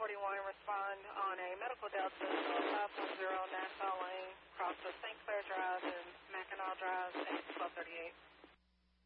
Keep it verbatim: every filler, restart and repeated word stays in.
forty-one, respond on a medical Delta five one zero Nassau Lane, across the Saint Clair Drive and Mackinac Drive, at twelve thirty-eight.